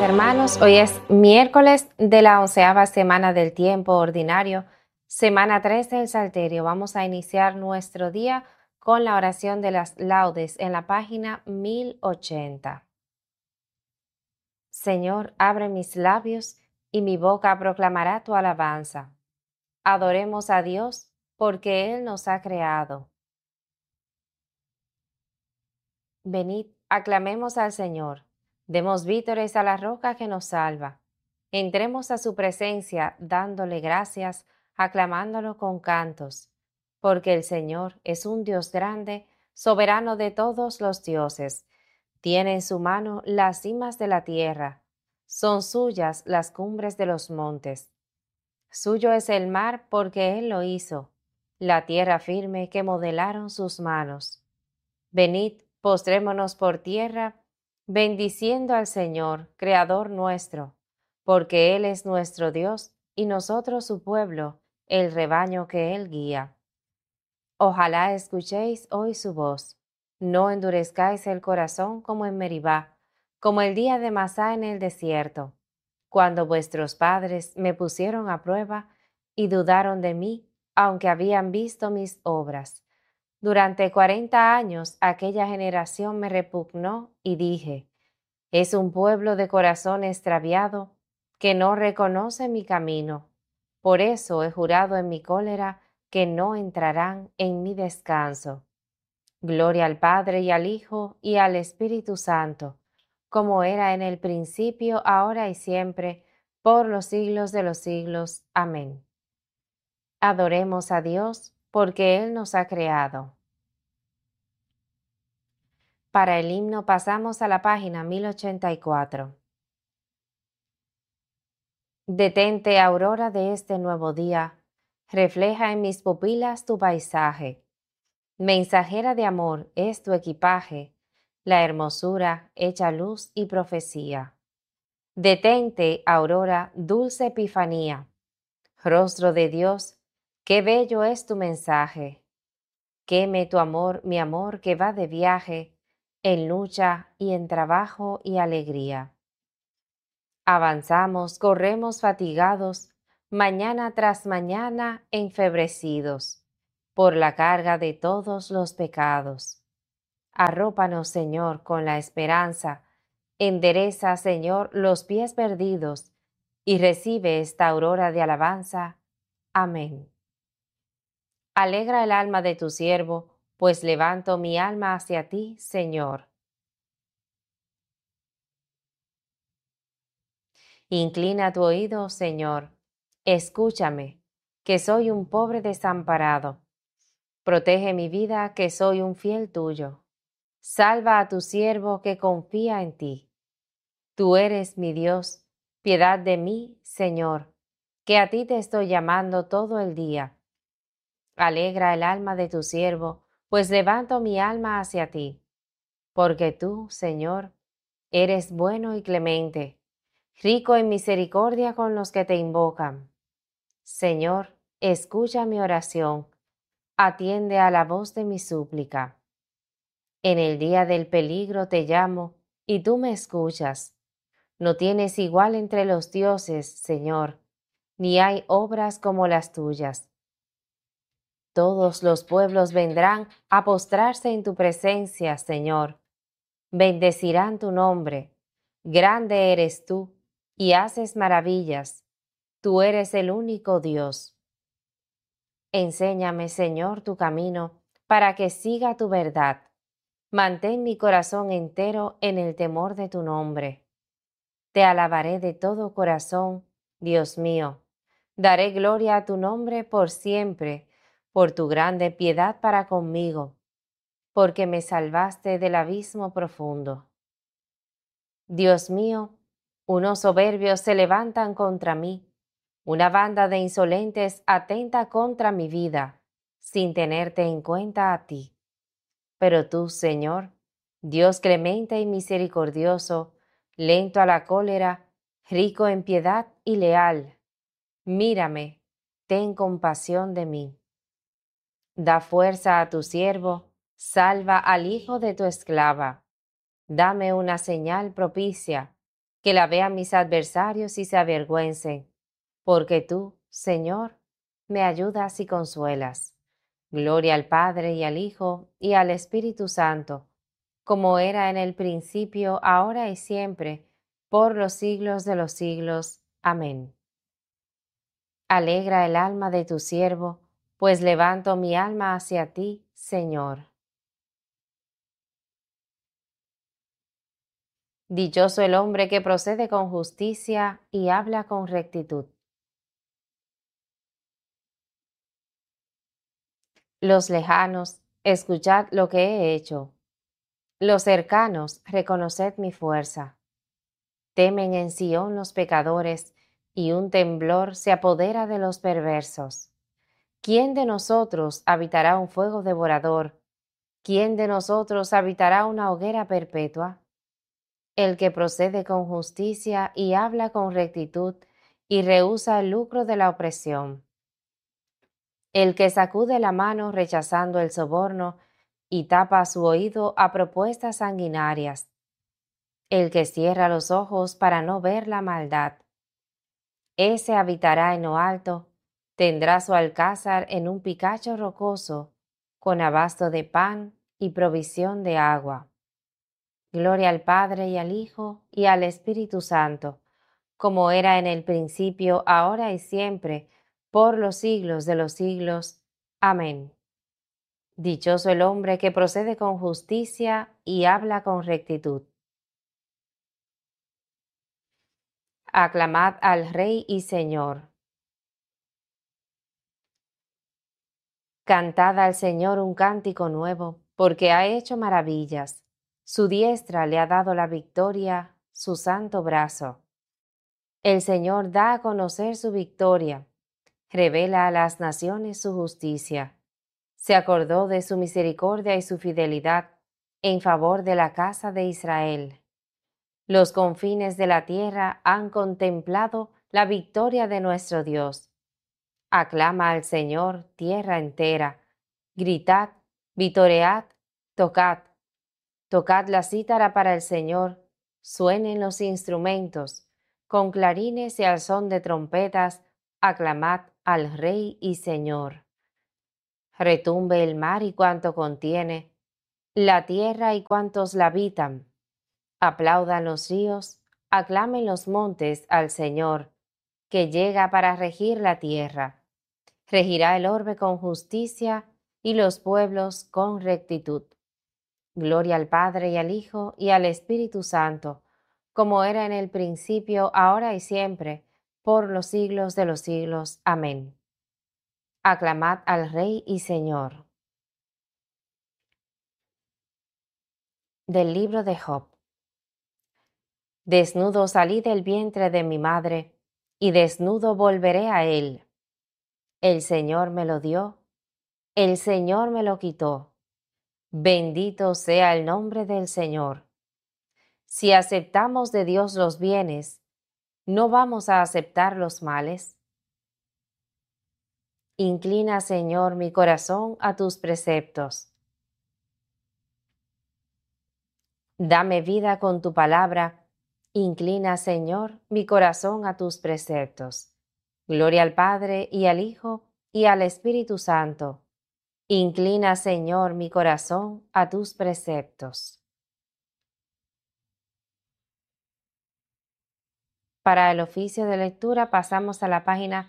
hermanos, hoy es miércoles de la 11ª semana del tiempo ordinario, semana 3 del Salterio. Vamos a iniciar nuestro día con la oración de las laudes en la página 1080. Señor, abre mis labios y mi boca proclamará tu alabanza. Adoremos a Dios porque Él nos ha creado. Venid, aclamemos al Señor. Demos vítores a la roca que nos salva. Entremos a su presencia dándole gracias, aclamándolo con cantos, porque el Señor es un Dios grande, soberano de todos los dioses. Tiene en su mano las cimas de la tierra, son suyas las cumbres de los montes. Suyo es el mar porque Él lo hizo, la tierra firme que modelaron sus manos. Venid, postrémonos por tierra, bendiciendo al Señor, Creador nuestro, porque Él es nuestro Dios y nosotros su pueblo, el rebaño que Él guía. Ojalá escuchéis hoy su voz, no endurezcáis el corazón como en Meribá, como el día de Masá en el desierto, cuando vuestros padres me pusieron a prueba y dudaron de mí, aunque habían visto mis obras. Durante 40 años aquella generación me repugnó y dije, es un pueblo de corazón extraviado que no reconoce mi camino. Por eso he jurado en mi cólera que no entrarán en mi descanso. Gloria al Padre y al Hijo y al Espíritu Santo, como era en el principio, ahora y siempre, por los siglos de los siglos. Amén. Adoremos a Dios porque Él nos ha creado. Para el himno pasamos a la página 1084. Detente, aurora de este nuevo día, refleja en mis pupilas tu paisaje. Mensajera de amor es tu equipaje, la hermosura hecha luz y profecía. Detente, aurora, dulce epifanía, rostro de Dios, qué bello es tu mensaje. Queme tu amor, mi amor que va de viaje, en lucha y en trabajo y alegría. Avanzamos, corremos fatigados, mañana tras mañana enfebrecidos, por la carga de todos los pecados. Arrópanos, Señor, con la esperanza, endereza, Señor, los pies perdidos, y recibe esta aurora de alabanza. Amén. Alegra el alma de tu siervo, pues levanto mi alma hacia ti, Señor. Inclina tu oído, Señor, escúchame, que soy un pobre desamparado. Protege mi vida, que soy un fiel tuyo. Salva a tu siervo que confía en ti. Tú eres mi Dios, piedad de mí, Señor, que a ti te estoy llamando todo el día. Alegra el alma de tu siervo, pues levanto mi alma hacia ti. Porque tú, Señor, eres bueno y clemente, rico en misericordia con los que te invocan. Señor, escucha mi oración, atiende a la voz de mi súplica. En el día del peligro te llamo, y tú me escuchas. No tienes igual entre los dioses, Señor, ni hay obras como las tuyas. Todos los pueblos vendrán a postrarse en tu presencia, Señor. Bendecirán tu nombre. Grande eres tú, y haces maravillas. Tú eres el único Dios. Enséñame, Señor, tu camino, para que siga tu verdad. Mantén mi corazón entero en el temor de tu nombre. Te alabaré de todo corazón, Dios mío. Daré gloria a tu nombre por siempre, por tu grande piedad para conmigo, porque me salvaste del abismo profundo. Dios mío, unos soberbios se levantan contra mí, una banda de insolentes atenta contra mi vida, sin tenerte en cuenta a ti. Pero tú, Señor, Dios clemente y misericordioso, lento a la cólera, rico en piedad y leal, mírame, ten compasión de mí. Da fuerza a tu siervo, salva al hijo de tu esclava. Dame una señal propicia, que la vean mis adversarios y se avergüencen, porque tú, Señor, me ayudas y consuelas. Gloria al Padre y al Hijo y al Espíritu Santo, como era en el principio, ahora y siempre, por los siglos de los siglos. Amén. Alegra el alma de tu siervo, pues levanto mi alma hacia ti, Señor. Dichoso el hombre que procede con justicia y habla con rectitud. Los lejanos, escuchad lo que he hecho. Los cercanos, reconoced mi fuerza. Temen en Sión los pecadores, y un temblor se apodera de los perversos. ¿Quién de nosotros habitará un fuego devorador? ¿Quién de nosotros habitará una hoguera perpetua? El que procede con justicia y habla con rectitud, y rehúsa el lucro de la opresión. El que sacude la mano rechazando el soborno, y tapa su oído a propuestas sanguinarias. El que cierra los ojos para no ver la maldad. Ese habitará en lo alto, tendrá su alcázar en un picacho rocoso, con abasto de pan y provisión de agua. Gloria al Padre y al Hijo y al Espíritu Santo, como era en el principio, ahora y siempre, por los siglos de los siglos. Amén. Dichoso el hombre que procede con justicia y habla con rectitud. Aclamad al Rey y Señor. Cantad al Señor un cántico nuevo, porque ha hecho maravillas. Su diestra le ha dado la victoria, su santo brazo. El Señor da a conocer su victoria, revela a las naciones su justicia. Se acordó de su misericordia y su fidelidad en favor de la casa de Israel. Los confines de la tierra han contemplado la victoria de nuestro Dios. Aclama al Señor, tierra entera. Gritad, vitoread, tocad. Tocad la cítara para el Señor. Suenen los instrumentos. Con clarines y al son de trompetas, aclamad al Rey y Señor. Retumbe el mar y cuanto contiene, la tierra y cuantos la habitan. Aplaudan los ríos, aclamen los montes al Señor, que llega para regir la tierra. Regirá el orbe con justicia y los pueblos con rectitud. Gloria al Padre y al Hijo y al Espíritu Santo, como era en el principio, ahora y siempre, por los siglos de los siglos. Amén. Aclamad al Rey y Señor. Del libro de Job. Desnudo salí del vientre de mi madre, y desnudo volveré a él. El Señor me lo dio, el Señor me lo quitó. Bendito sea el nombre del Señor. Si aceptamos de Dios los bienes, ¿no vamos a aceptar los males? Inclina, Señor, mi corazón a tus preceptos. Dame vida con tu palabra. Inclina, Señor, mi corazón a tus preceptos. Gloria al Padre y al Hijo y al Espíritu Santo. Inclina, Señor, mi corazón a tus preceptos. Para el oficio de lectura pasamos a la página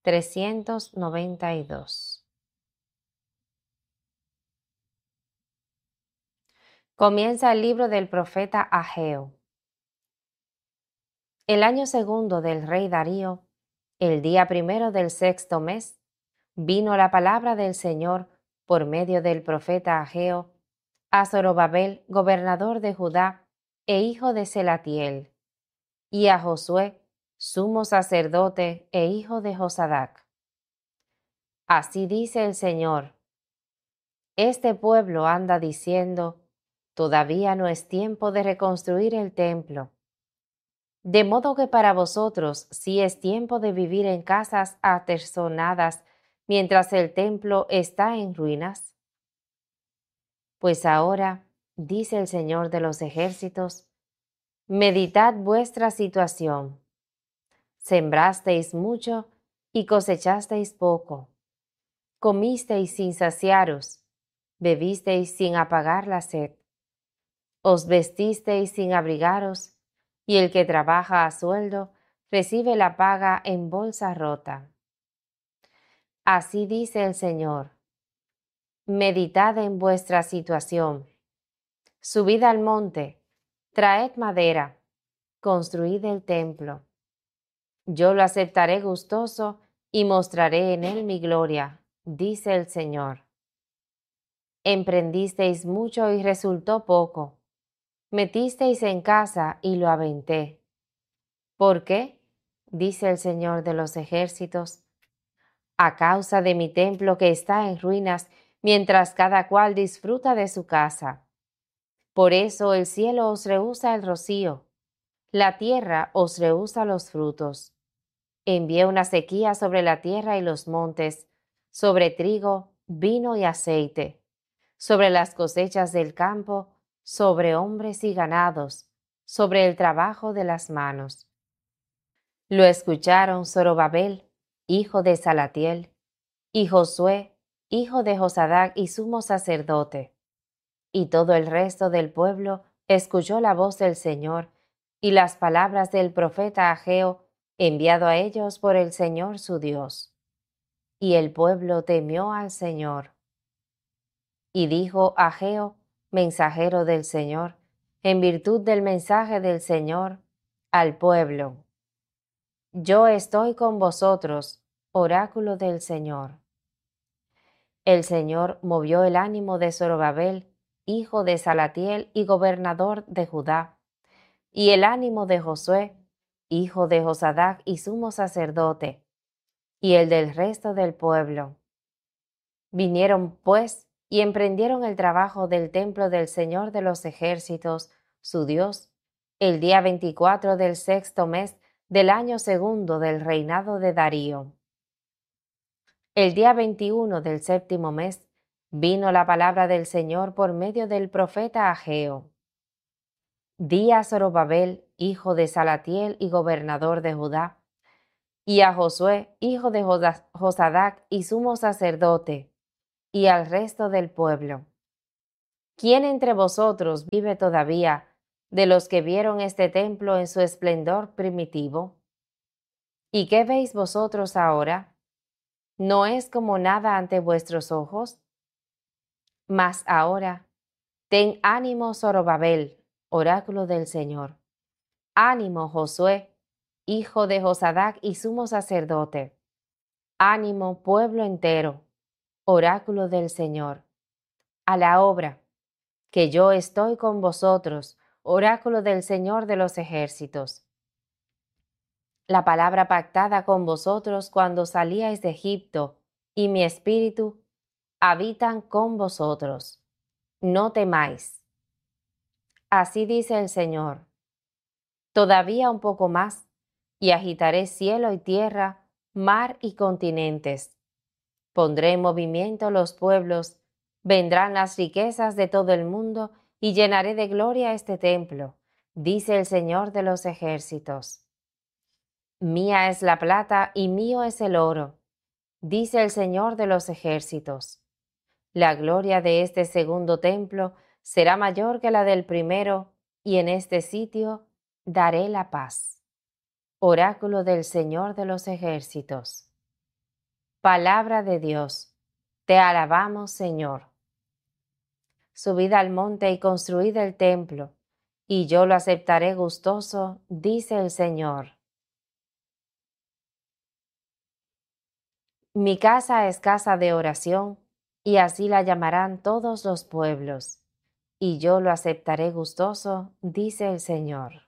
392. Comienza el libro del profeta Ageo. El año segundo del rey Darío, el día primero del sexto mes, vino la palabra del Señor por medio del profeta Ageo a Zorobabel, gobernador de Judá e hijo de Selatiel, y a Josué, sumo sacerdote e hijo de Josadac. Así dice el Señor: este pueblo anda diciendo, todavía no es tiempo de reconstruir el templo. De modo que para vosotros sí es tiempo de vivir en casas atesonadas mientras el templo está en ruinas. Pues ahora, dice el Señor de los ejércitos, Meditad vuestra situación. Sembrasteis mucho y cosechasteis poco. Comisteis sin saciaros, bebisteis sin apagar la sed. Os vestisteis sin abrigaros, y el que trabaja a sueldo recibe la paga en bolsa rota. Así dice el Señor: meditad en vuestra situación. Subid al monte, traed madera, construid el templo. Yo lo aceptaré gustoso y mostraré en él mi gloria, dice el Señor. Emprendisteis mucho y resultó poco. Metisteis en casa y lo aventé. ¿Por qué? Dice el Señor de los ejércitos. A causa de mi templo que está en ruinas, mientras cada cual disfruta de su casa. Por eso el cielo os rehúsa el rocío, la tierra os rehúsa los frutos. Envié una sequía sobre la tierra y los montes, sobre trigo, vino y aceite, sobre las cosechas del campo, sobre hombres y ganados, sobre el trabajo de las manos. Lo escucharon Zorobabel, hijo de Salatiel, y Josué, hijo de Josadac y sumo sacerdote. Y todo el resto del pueblo escuchó la voz del Señor y las palabras del profeta Ageo, enviado a ellos por el Señor su Dios. Y el pueblo temió al Señor. Y dijo Ageo, mensajero del Señor, en virtud del mensaje del Señor, al pueblo: yo estoy con vosotros, oráculo del Señor. El Señor movió el ánimo de Zorobabel, hijo de Salatiel y gobernador de Judá, y el ánimo de Josué, hijo de Josadac y sumo sacerdote, y el del resto del pueblo. Vinieron, pues, y emprendieron el trabajo del templo del Señor de los ejércitos, su Dios, el día 24 del sexto mes del año segundo del reinado de Darío. El día 21 del séptimo mes vino la palabra del Señor por medio del profeta Ageo. Di a Zorobabel, hijo de Salatiel y gobernador de Judá, y a Josué, hijo de Josadac y sumo sacerdote, y al resto del pueblo: ¿quién entre vosotros vive todavía de los que vieron este templo en su esplendor primitivo? ¿Y qué veis vosotros ahora? ¿No es como nada ante vuestros ojos? Mas ahora, ten ánimo, Zorobabel, oráculo del Señor. Ánimo, Josué, hijo de Josadac y sumo sacerdote. Ánimo, pueblo entero, oráculo del Señor. A la obra, que yo estoy con vosotros, oráculo del Señor de los ejércitos. La palabra pactada con vosotros cuando salíais de Egipto, y mi espíritu, habitan con vosotros. No temáis. Así dice el Señor: todavía un poco más, y agitaré cielo y tierra, mar y continentes. Pondré en movimiento los pueblos, vendrán las riquezas de todo el mundo, y llenaré de gloria este templo, dice el Señor de los ejércitos. Mía es la plata y mío es el oro, dice el Señor de los ejércitos. La gloria de este segundo templo será mayor que la del primero, y en este sitio daré la paz. Oráculo del Señor de los ejércitos. Palabra de Dios. Te alabamos, Señor. Subid al monte y construid el templo, y yo lo aceptaré gustoso, dice el Señor. Mi casa es casa de oración, y así la llamarán todos los pueblos, y yo lo aceptaré gustoso, dice el Señor.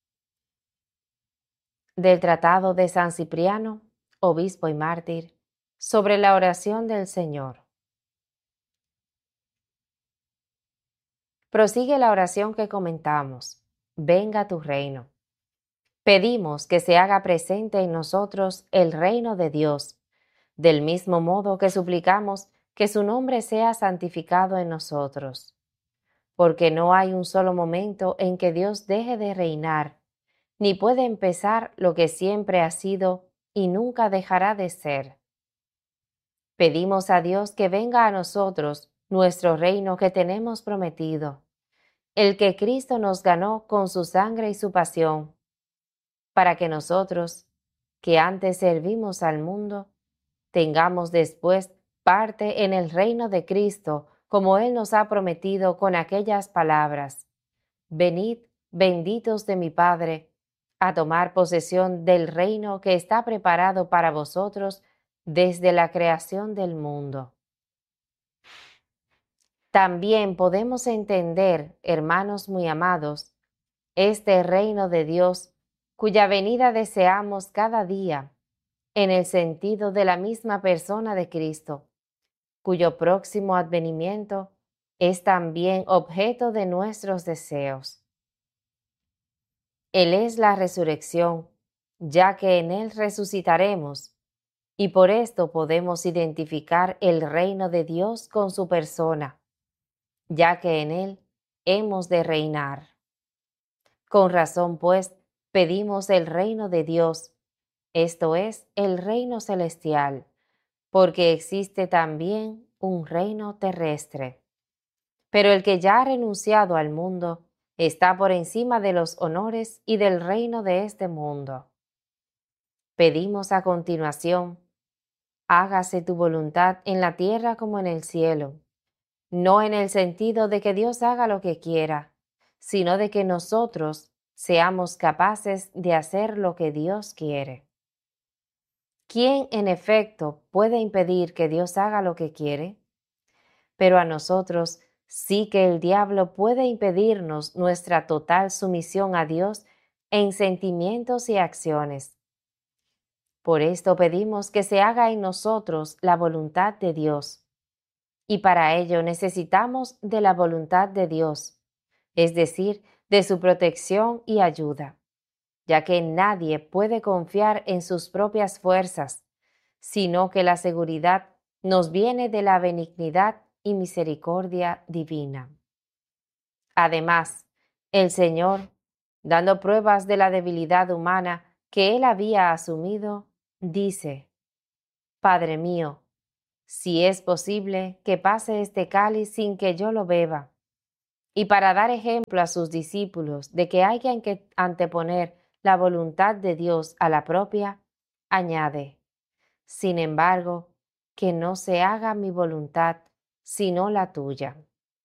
Del Tratado de San Cipriano, obispo y mártir, sobre la oración del Señor. Prosigue la oración que comentamos: venga tu reino. Pedimos que se haga presente en nosotros el reino de Dios, del mismo modo que suplicamos que su nombre sea santificado en nosotros. porque no hay un solo momento en que Dios deje de reinar, ni puede empezar lo que siempre ha sido y nunca dejará de ser. Pedimos a Dios que venga a nosotros nuestro reino que tenemos prometido, el que Cristo nos ganó con su sangre y su pasión, para que nosotros, que antes servimos al mundo, tengamos después parte en el reino de Cristo, como Él nos ha prometido con aquellas palabras: Venid, benditos de mi Padre, a tomar posesión del reino que está preparado para vosotros desde la creación del mundo. También podemos entender, hermanos muy amados, este reino de Dios, cuya venida deseamos cada día, en el sentido de la misma persona de Cristo, cuyo próximo advenimiento es también objeto de nuestros deseos. Él es la resurrección, ya que en Él resucitaremos, y por esto podemos identificar el reino de Dios con su persona, ya que en Él hemos de reinar. Con razón, pues, pedimos el reino de Dios, esto es, el reino celestial, porque existe también un reino terrestre. Pero el que ya ha renunciado al mundo está por encima de los honores y del reino de este mundo. Pedimos a continuación: hágase tu voluntad en la tierra como en el cielo, no en el sentido de que Dios haga lo que quiera, sino de que nosotros seamos capaces de hacer lo que Dios quiere. ¿Quién, en efecto, puede impedir que Dios haga lo que quiere? Pero a nosotros sí que el diablo puede impedirnos nuestra total sumisión a Dios en sentimientos y acciones. Por esto pedimos que se haga en nosotros la voluntad de Dios. Y para ello necesitamos de la voluntad de Dios, es decir, de su protección y ayuda, ya que nadie puede confiar en sus propias fuerzas, sino que la seguridad nos viene de la benignidad y misericordia divina. Además, el Señor, dando pruebas de la debilidad humana que Él había asumido, dice: Padre mío, si es posible que pase este cáliz sin que yo lo beba. Y para dar ejemplo a sus discípulos de que hay que anteponer la voluntad de Dios a la propia, añade: sin embargo, que no se haga mi voluntad, sino la tuya.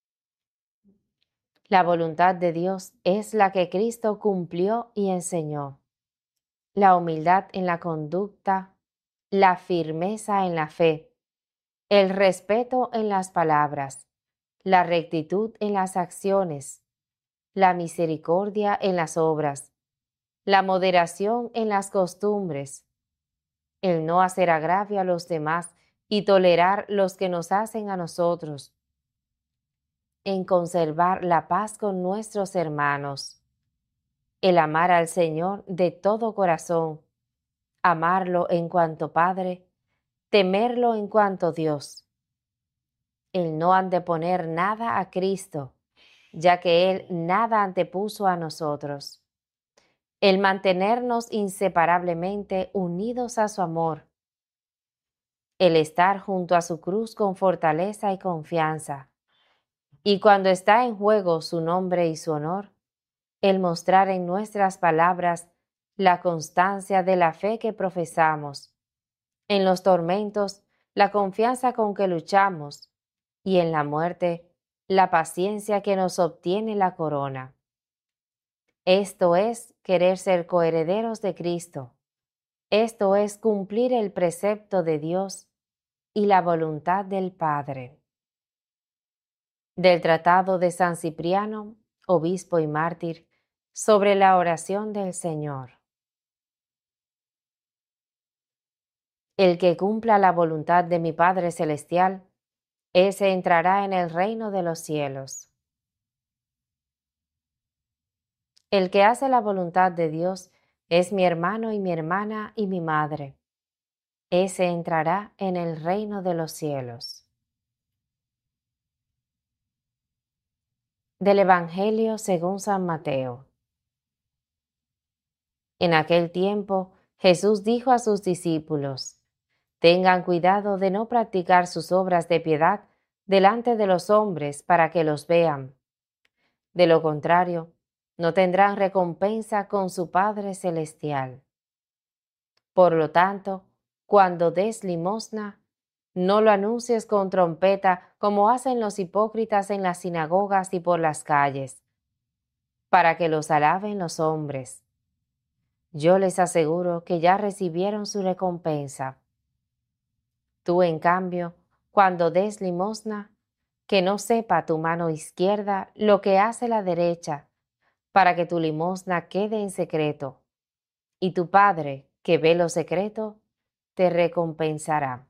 La voluntad de Dios es la que Cristo cumplió y enseñó: la humildad en la conducta, la firmeza en la fe, el respeto en las palabras, la rectitud en las acciones, la misericordia en las obras, la moderación en las costumbres, el no hacer agravio a los demás y tolerar los que nos hacen a nosotros, en conservar la paz con nuestros hermanos, el amar al Señor de todo corazón, amarlo en cuanto Padre, temerlo en cuanto Dios, el no anteponer nada a Cristo, ya que Él nada antepuso a nosotros, el mantenernos inseparablemente unidos a su amor, el estar junto a su cruz con fortaleza y confianza, y cuando está en juego su nombre y su honor, el mostrar en nuestras palabras la constancia de la fe que profesamos, en los tormentos la confianza con que luchamos, y en la muerte la paciencia que nos obtiene la corona. Esto es querer ser coherederos de Cristo. Esto es cumplir el precepto de Dios y la voluntad del Padre. Del Tratado de San Cipriano, obispo y mártir, sobre la oración del Señor. El que cumpla la voluntad de mi Padre Celestial, ese entrará en el reino de los cielos. El que hace la voluntad de Dios es mi hermano y mi hermana y mi madre. Ese entrará en el reino de los cielos. Del Evangelio según San Mateo. En aquel tiempo, Jesús dijo a sus discípulos: Tengan cuidado de no practicar sus obras de piedad delante de los hombres para que los vean. De lo contrario, no tendrán recompensa con su Padre Celestial. Por lo tanto, cuando des limosna, no lo anuncies con trompeta como hacen los hipócritas en las sinagogas y por las calles, para que los alaben los hombres. Yo les aseguro que ya recibieron su recompensa. Tú, en cambio, cuando des limosna, que no sepa tu mano izquierda lo que hace la derecha, para que tu limosna quede en secreto, y tu Padre, que ve lo secreto, te recompensará.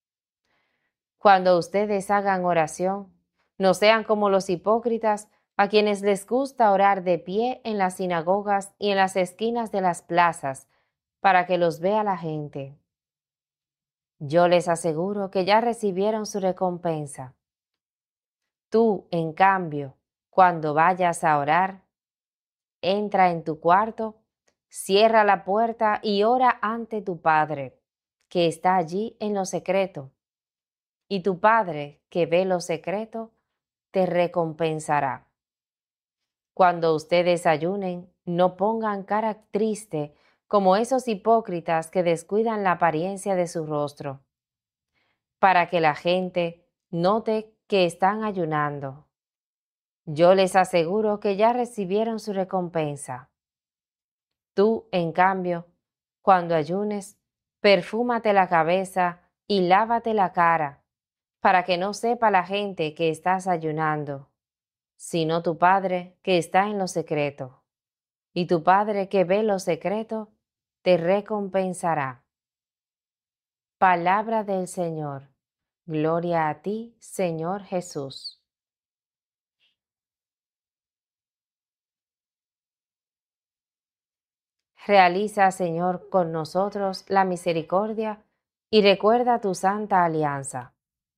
Cuando ustedes hagan oración, no sean como los hipócritas, a quienes les gusta orar de pie en las sinagogas y en las esquinas de las plazas, para que los vea la gente. Yo les aseguro que ya recibieron su recompensa. Tú, en cambio, cuando vayas a orar, entra en tu cuarto, cierra la puerta y ora ante tu Padre, que está allí en lo secreto. Y tu Padre, que ve lo secreto, te recompensará. Cuando ustedes ayunen, no pongan cara triste como esos hipócritas que descuidan la apariencia de su rostro, para que la gente note que están ayunando. Yo les aseguro que ya recibieron su recompensa. Tú, en cambio, cuando ayunes, perfúmate la cabeza y lávate la cara, para que no sepa la gente que estás ayunando, sino tu Padre que está en lo secreto. Y tu Padre que ve lo secreto, te recompensará. Palabra del Señor. Gloria a ti, Señor Jesús. Realiza, Señor, con nosotros la misericordia y recuerda tu santa alianza.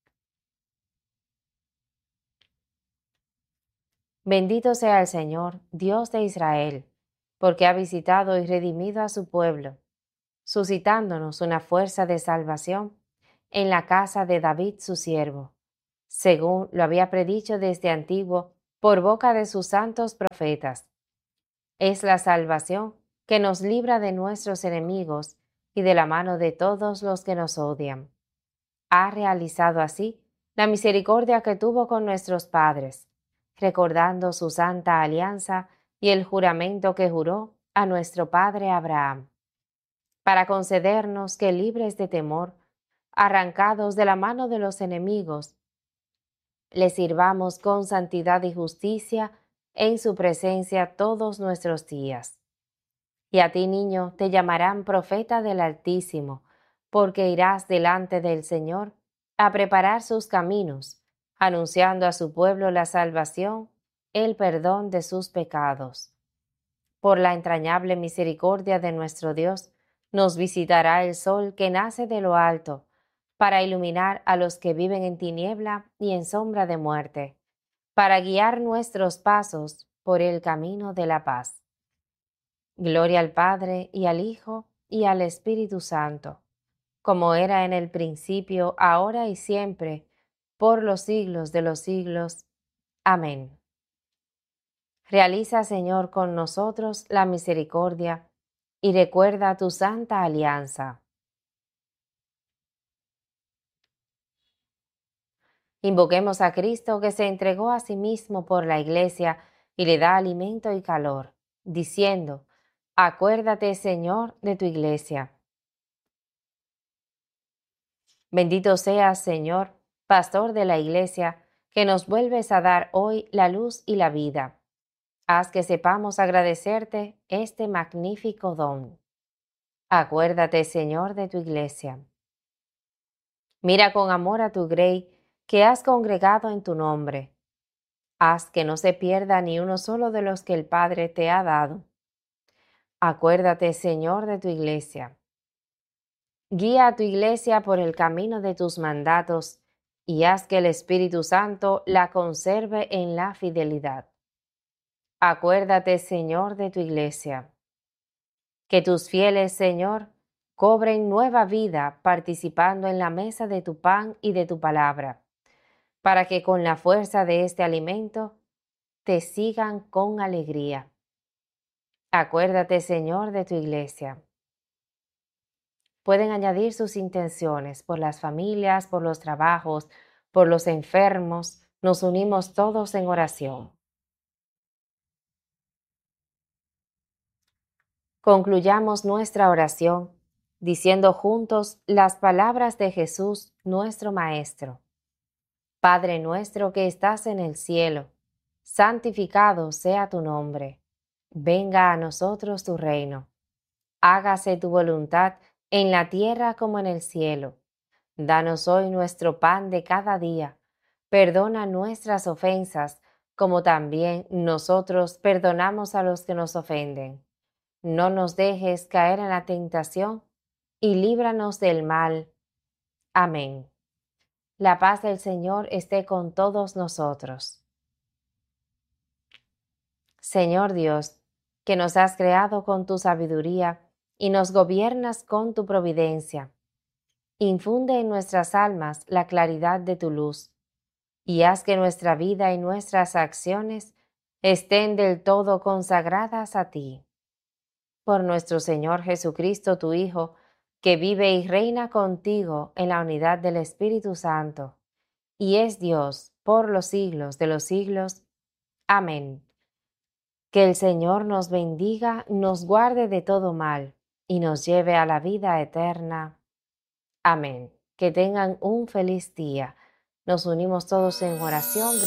Bendito sea el Señor, Dios de Israel, porque ha visitado y redimido a su pueblo, suscitándonos una fuerza de salvación en la casa de David su siervo, según lo había predicho desde antiguo por boca de sus santos profetas. Es la salvación que nos libra de nuestros enemigos y de la mano de todos los que nos odian. Ha realizado así la misericordia que tuvo con nuestros padres, recordando su santa alianza y el juramento que juró a nuestro padre Abraham, para concedernos que, libres de temor, arrancados de la mano de los enemigos, le sirvamos con santidad y justicia en su presencia todos nuestros días. Y a ti, niño, te llamarán profeta del Altísimo, porque irás delante del Señor a preparar sus caminos, anunciando a su pueblo la salvación, el perdón de sus pecados. Por la entrañable misericordia de nuestro Dios, nos visitará el sol que nace de lo alto, para iluminar a los que viven en tiniebla y en sombra de muerte, para guiar nuestros pasos por el camino de la paz. Gloria al Padre, y al Hijo, y al Espíritu Santo, como era en el principio, ahora y siempre, por los siglos de los siglos. Amén. Realiza, Señor, con nosotros la misericordia, y recuerda tu santa alianza. Invoquemos a Cristo, que se entregó a sí mismo por la Iglesia y le da alimento y calor, diciendo: Acuérdate, Señor, de tu Iglesia. Bendito seas, Señor, Pastor de la Iglesia, que nos vuelves a dar hoy la luz y la vida. Haz que sepamos agradecerte este magnífico don. Acuérdate, Señor, de tu Iglesia. Mira con amor a tu grey que has congregado en tu nombre. Haz que no se pierda ni uno solo de los que el Padre te ha dado. Acuérdate, Señor, de tu Iglesia. Guía a tu Iglesia por el camino de tus mandatos y haz que el Espíritu Santo la conserve en la fidelidad. Acuérdate, Señor, de tu iglesia. Que tus fieles, Señor, cobren nueva vida participando en la mesa de tu pan y de tu palabra, para que con la fuerza de este alimento te sigan con alegría. Acuérdate, Señor, de tu iglesia. Pueden añadir sus intenciones por las familias, por los trabajos, por los enfermos. Nos unimos todos en oración. Concluyamos nuestra oración diciendo juntos las palabras de Jesús, nuestro Maestro. Padre nuestro que estás en el cielo, santificado sea tu nombre. Venga a nosotros tu reino. Hágase tu voluntad en la tierra como en el cielo. Danos hoy nuestro pan de cada día. Perdona nuestras ofensas, como también nosotros perdonamos a los que nos ofenden. No nos dejes caer en la tentación y líbranos del mal. Amén. La paz del Señor esté con todos nosotros. Señor Dios, que nos has creado con tu sabiduría y nos gobiernas con tu providencia, infunde en nuestras almas la claridad de tu luz y haz que nuestra vida y nuestras acciones estén del todo consagradas a ti. Por nuestro Señor Jesucristo, tu Hijo, que vive y reina contigo en la unidad del Espíritu Santo, y es Dios por los siglos de los siglos. Amén. Que el Señor nos bendiga, nos guarde de todo mal, y nos lleve a la vida eterna. Amén. Que tengan un feliz día. Nos unimos todos en oración.